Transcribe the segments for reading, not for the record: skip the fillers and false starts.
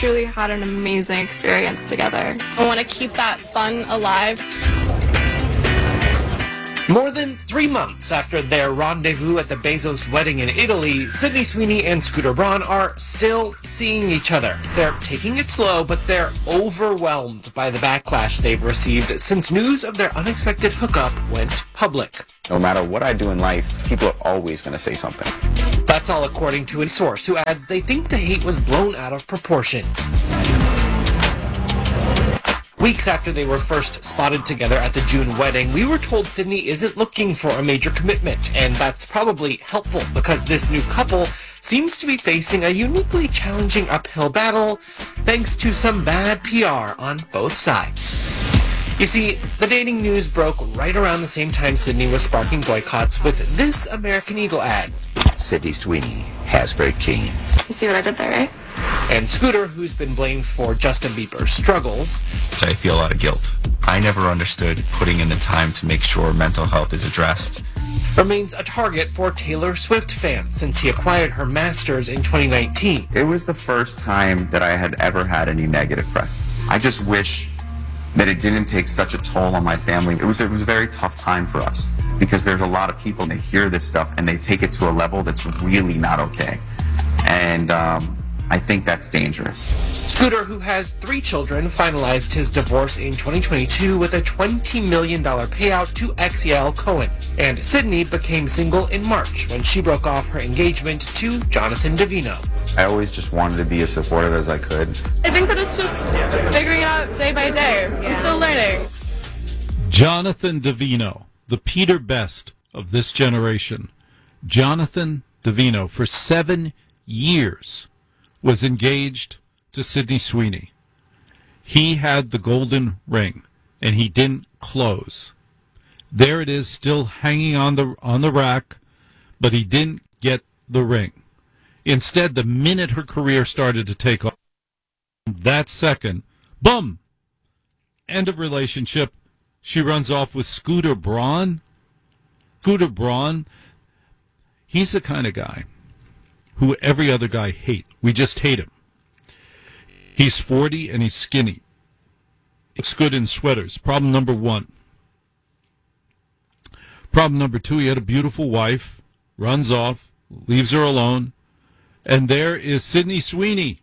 truly had an amazing experience together. I want to keep that fun alive. More than 3 months after their rendezvous at the Bezos wedding in Italy, Sydney Sweeney and Scooter Braun are still seeing each other. They're taking it slow, but they're overwhelmed by the backlash they've received since news of their unexpected hookup went public. No matter what I do in life, people are always going to say something. That's all according to a source who adds they think the hate was blown out of proportion. Weeks after they were first spotted together at the June wedding, we were told Sydney isn't looking for a major commitment, and that's probably helpful because this new couple seems to be facing a uniquely challenging uphill battle thanks to some bad PR on both sides. You see, the dating news broke right around the same time Sydney was sparking boycotts with this American Eagle ad. Sydney Sweeney has great genes. You see what I did there, right? And Scooter, who's been blamed for Justin Bieber's struggles. I feel a lot of guilt. I never understood putting in the time to make sure mental health is addressed. Remains a target for Taylor Swift fans since he acquired her masters in 2019. It was the first time that I had ever had any negative press. I just wish that it didn't take such a toll on my family. It was a very tough time for us because there's a lot of people, they hear this stuff and they take it to a level that's really not okay. And I think that's dangerous. Scooter, who has 3 children, finalized his divorce in 2022 with a $20 million payout to ex Yael Cohen. And Sydney became single in March when she broke off her engagement to Jonathan Davino. I always just wanted to be as supportive as I could. I think that it's just figuring it out day by day. I'm still learning. Jonathan Davino, the Peter Best of this generation. Jonathan Davino, for 7 years, was engaged to Sydney Sweeney. He had the golden ring, and he didn't close. There it is, still hanging on the rack, but he didn't get the ring. Instead, the minute her career started to take off, that second, boom, end of relationship. She runs off with Scooter Braun. Scooter Braun, he's the kind of guy who every other guy hates. We just hate him. He's 40 and he's skinny. Looks good in sweaters. Problem number 1. Problem number 2, he had a beautiful wife, runs off, leaves her alone, and there is Sydney Sweeney.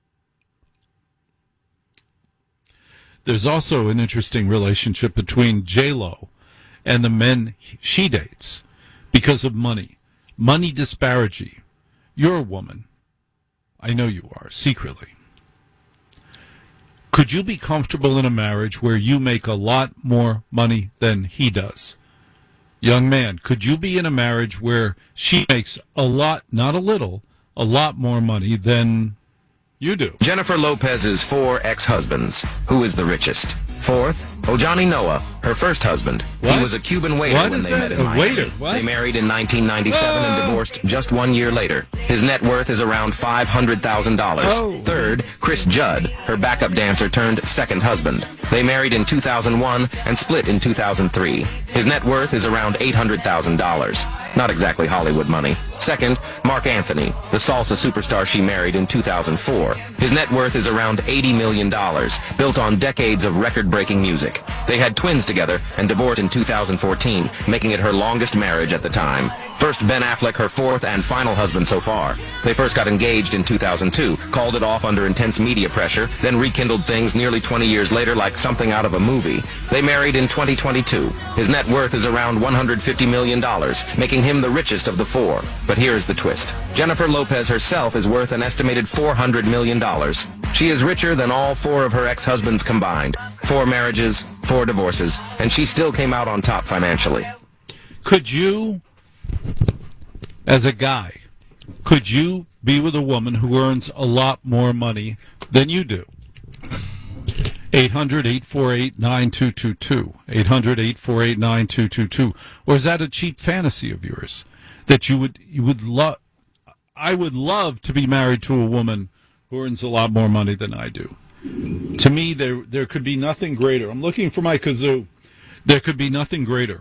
There's also an interesting relationship between J-Lo and the men she dates because of money. Money disparity. You're a woman. I know you are, secretly. Could you be comfortable in a marriage where you make a lot more money than he does? Young man, could you be in a marriage where she makes a lot, not a little, a lot more money than you do? Jennifer Lopez's 4 ex-husbands. Who is the richest? 4th, Ojani Noah, her first husband. What? He was a Cuban waiter What when is they that? met in A Miami. waiter? What? They married in 1997 and divorced just 1 year later. His net worth is around $500,000. Oh. 3rd, Chris Judd, her backup dancer turned second husband. They married in 2001 and split in 2003. His net worth is around $800,000. Not exactly Hollywood money. 2nd, Mark Anthony, the salsa superstar she married in 2004. His net worth is around $80 million, built on decades of record-breaking music. They had twins together and divorced in 2014, making it her longest marriage at the time. First, Ben Affleck, her 4th and final husband so far. They first got engaged in 2002, called it off under intense media pressure, then rekindled things nearly 20 years later like something out of a movie. They married in 2022. His net worth is around $150 million, making him the richest of the 4. But here's the twist. Jennifer Lopez herself is worth an estimated $400 million. She is richer than all 4 of her ex-husbands combined. 4 marriages, 4 divorces, and she still came out on top financially. Could you, as a guy, could you be with a woman who earns a lot more money than you do? 800-848-9222. 800-848-9222. Or is that a cheap fantasy of yours? That you would love? I would love to be married to a woman who earns a lot more money than I do. To me, there could be nothing greater. I'm looking for my kazoo. There could be nothing greater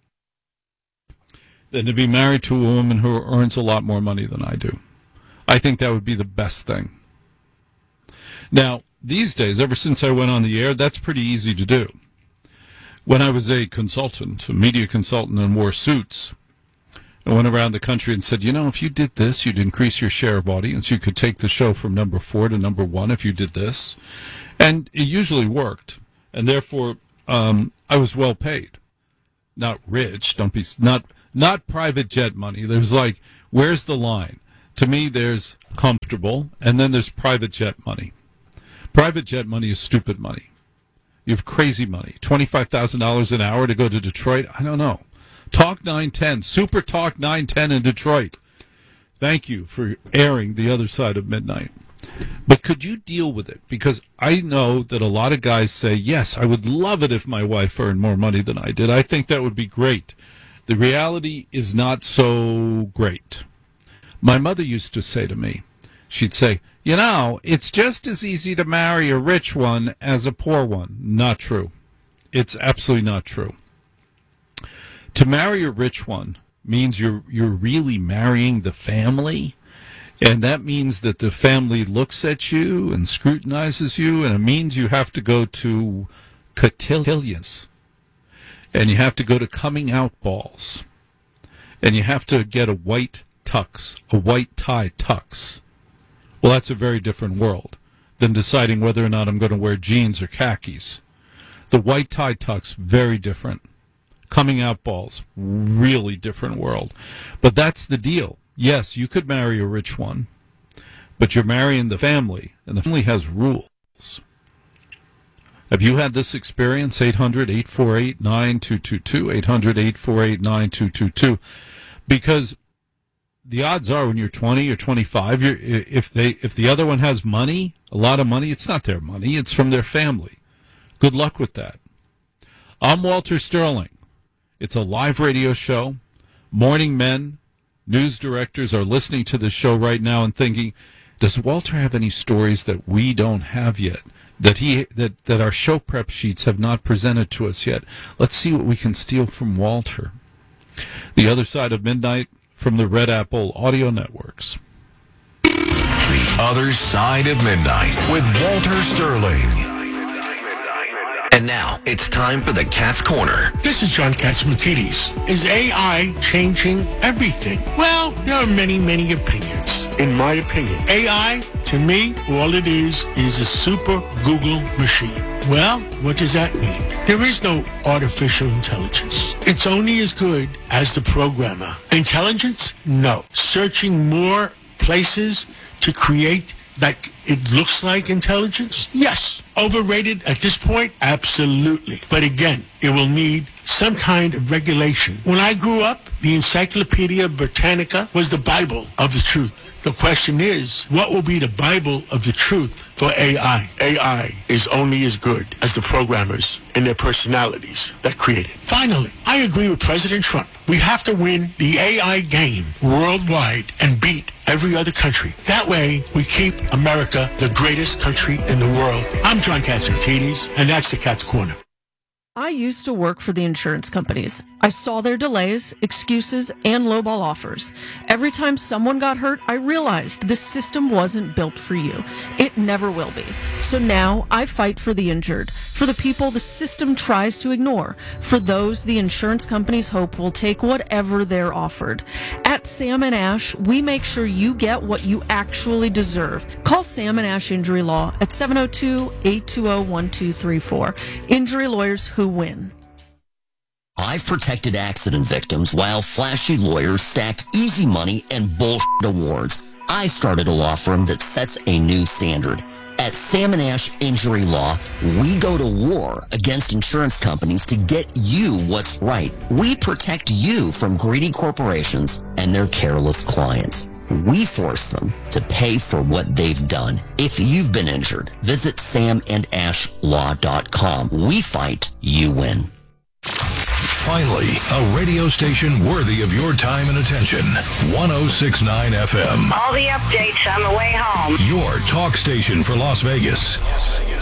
than to be married to a woman who earns a lot more money than I do. I think that would be the best thing. Now, these days, ever since I went on the air, that's pretty easy to do. When I was a consultant, a media consultant, and wore suits, I went around the country and said, if you did this, you'd increase your share of audience. You could take the show from number 4 to number 1 if you did this. And it usually worked. And therefore, I was well paid. Not rich. Not private jet money. There's where's the line? To me, there's comfortable, and then there's private jet money. Private jet money is stupid money. You have crazy money. $25,000 an hour to go to Detroit? I don't know. Talk 910, Super Talk 910 in Detroit. Thank you for airing The Other Side of Midnight. But could you deal with it? Because I know that a lot of guys say, yes, I would love it if my wife earned more money than I did. I think that would be great. The reality is not so great. My mother used to say to me, she'd say, it's just as easy to marry a rich one as a poor one. Not true. It's absolutely not true. To marry a rich one means you're really marrying the family, and that means that the family looks at you and scrutinizes you, and it means you have to go to cotillions, and you have to go to coming out balls, and you have to get a white tux, a white tie tux. Well, that's a very different world than deciding whether or not I'm going to wear jeans or khakis. The white tie tux, very different. Coming out balls, really different world. But that's the deal. Yes, you could marry a rich one, but you're marrying the family, and the family has rules. Have you had this experience? 800-848-9222, 800-848-9222. Because the odds are when you're 20 or 25, if the other one has money, a lot of money, it's not their money, it's from their family. Good luck with that. I'm Walter Sterling. It's a live radio show. Morning men, news directors are listening to this show right now and thinking, does Walter have any stories that we don't have yet? That our show prep sheets have not presented to us yet? Let's see what we can steal from Walter. The Other Side of Midnight from the Red Apple Audio Networks. The Other Side of Midnight with Walter Sterling. And now, it's time for the Cat's Corner. This is John Catsimatidis. Is AI changing everything? Well, there are many, many opinions. In my opinion, AI, to me, all it is a super Google machine. Well, what does that mean? There is no artificial intelligence. It's only as good as the programmer. Intelligence? No. Searching more places to create like it looks like intelligence? Yes. Overrated at this point? Absolutely. But again, it will need some kind of regulation. When I grew up, the Encyclopedia Britannica was the Bible of the truth. The question is, what will be the Bible of the truth for AI? AI is only as good as the programmers and their personalities that create it. Finally, I agree with President Trump. We have to win the AI game worldwide and beat every other country. That way, we keep America the greatest country in the world. I'm John Catsimatidis, and that's the Cat's Corner. I used to work for the insurance companies. I saw their delays, excuses, and lowball offers. Every time someone got hurt, I realized this system wasn't built for you. It never will be. So now I fight for the injured, for the people the system tries to ignore, for those the insurance companies hope will take whatever they're offered. At Sam & Ash, we make sure you get what you actually deserve. Call Sam & Ash Injury Law at 702-820-1234. Injury lawyers who win. I've protected accident victims while flashy lawyers stack easy money and bullshit awards. I started a law firm that sets a new standard. At Sam & Ash Injury Law, we go to war against insurance companies to get you what's right. We protect you from greedy corporations and their careless clients. We force them to pay for what they've done. If you've been injured, visit samandashlaw.com. We fight, you win. Finally, a radio station worthy of your time and attention. 106.9 FM. All the updates on the way home. Your talk station for Las Vegas.